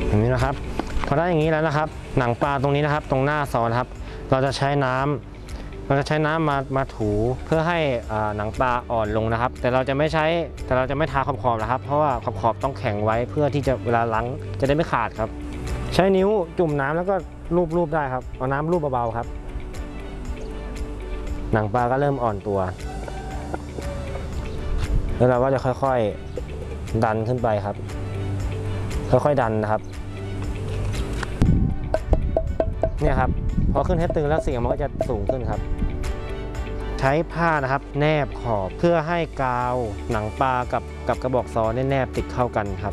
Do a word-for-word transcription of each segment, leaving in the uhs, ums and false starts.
อย่างนี้นะครับพอได้อย่างนี้แล้วนะครับหนังปลาตรงนี้นะครับตรงหน้าซอนะครับเราจะใช้น้ำเราจะใช้น้ำมามาถูเพื่อให้หนังปลาอ่อนลงนะครับแต่เราจะไม่ใช้แต่เราจะไม่ทาขอบๆนะครับเพราะว่าขอบๆต้องแข็งไว้เพื่อที่จะเวลาล้างจะได้ไม่ขาดครับใช้นิ้วจุ่มน้ำแล้วก็ลูบๆได้ครับเอาน้ำลูบเบาๆครับหนังปลาก็เริ่มอ่อนตัวแล้วเราก็จะค่อยๆดันขึ้นไปครับค่อยๆดันนะครับเนี่ยครับพอขึ้นให้ตึงแล้วเสียงมันก็จะสูงขึ้นครับใช้ผ้านะครับแนบขอบเพื่อให้กาวหนังปลากับกับกระบอกซอแนบติดเข้ากันครับ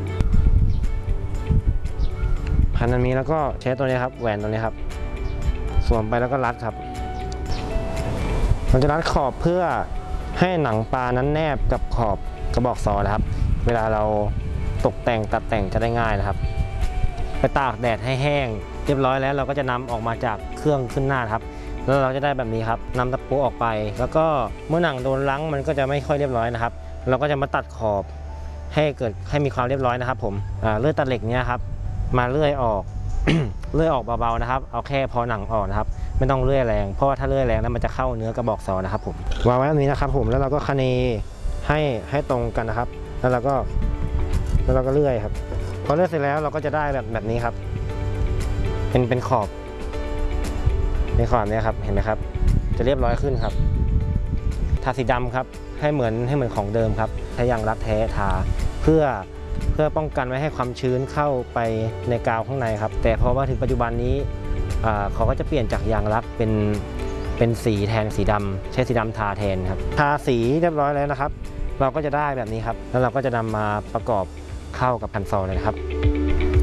พันอันนี้แล้วก็ใช้ตัวนี้ครับแหวนตัวนี้ครับสวมไปแล้วก็รัดครับมันจะรัดขอบเพื่อให้หนังปลานั้นแนบกับขอบกระบอกซอนะครับเวลาเราตกแต่งตัดแต่งจะได้ง่ายนะครับไปตากแดดให้แห้งเรียบร้อยแล้วเราก็จะนำออกมาจากเครื่องขึ้นหน้าครับแล้วเราจะได้แบบนี้ครับนำตะปูออกไปแล้วก็เมื่อหนังโดนล้างมันก็จะไม่ค่อยเรียบร้อยนะครับเราก็จะมาตัดขอบให้เกิดให้มีความเรียบร้อยนะครับผมเลื่อยตัดเหล็กเนี้ยครับมาเลื่อยออก เลื่อยออกเบาๆนะครับเอาแค่พอหนังออกนะครับไม่ต้องเลื่อยแรงเพราะว่าถ้าเลื่อยแรงแล้วมันจะเข้าเนื้อกระบอกซอนะครับผมวางไว้แบบนี้นะครับผมแล้วเราก็คะเนให้ให้ตรงกันนะครับแล้วเราก็แล้วเราก็เลื่อยครับพอเลื่อยเสร็จแล้วเราก็จะได้แบบแบบนี้ครับเป็นเป็นขอบเป็นขอบนี้ครับเห็นไหมครับจะเรียบร้อยขึ้นครับทาสีดำครับให้เหมือนให้เหมือนของเดิมครับใช้ยางรักแท้ทาเพื่อเพื่อป้องกันไม่ให้ความชื้นเข้าไปในกาวข้างในครับแต่พอมาถึงปัจจุบันนี้เขาก็จะเปลี่ยนจากยางรักเป็นเป็นสีแทนสีดำใช้สีดำทาแทนครับทาสีเรียบร้อยแล้วนะครับเราก็จะได้แบบนี้ครับแล้วเราก็จะนำมาประกอบเข้ากับแผ่นซอเลยนะครับ